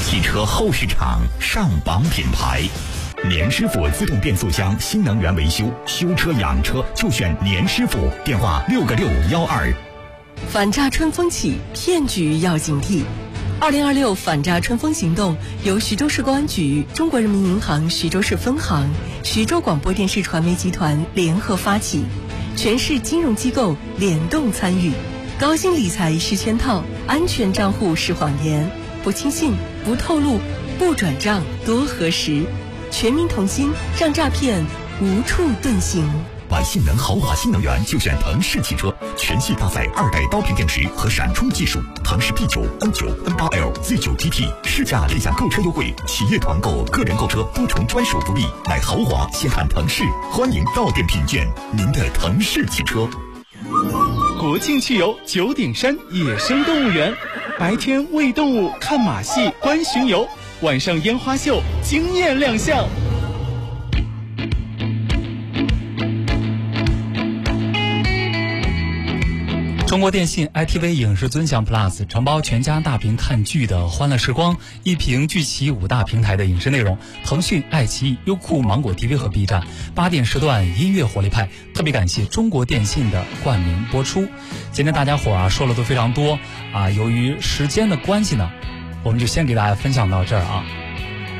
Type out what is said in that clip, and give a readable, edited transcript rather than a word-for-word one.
汽车后市场上榜品牌。年师傅自动变速箱新能源维修，修车养车就选年师傅，电话6个612。 反诈春风起，骗局要警惕。2026反诈春风行动由徐州市公安局、中国人民银行徐州市分行、徐州广播电视传媒集团联合发起，全市金融机构联动参与。高薪理财是圈套，安全账户是谎言，不轻信，不透露，不转账，多核实。全民同心，让诈骗无处遁形。 玩性能豪华新能源就选腾势汽车，全系搭载2代刀片电池和闪充技术，腾势 P9、N9、N8L、Z9 GT，试驾立享购车优惠，企业团购、个人购车多重专属福利，买豪华先看腾势，欢迎到店品鉴您的腾势汽车。 国庆去游九鼎山野生动物园，白天喂动物、看马戏、观巡游，晚上烟花秀惊艳亮相。 中国电信 ITV 影视尊享 Plus 承包全家大屏看剧的欢乐时光，一屏聚齐5大平台的影视内容，腾讯、爱奇艺、优酷、芒果 TV 和 B 站8点时段音乐活力派，特别感谢中国电信的冠名播出。今天大家伙说了都非常多由于时间的关系呢，我们就先给大家分享到这儿啊。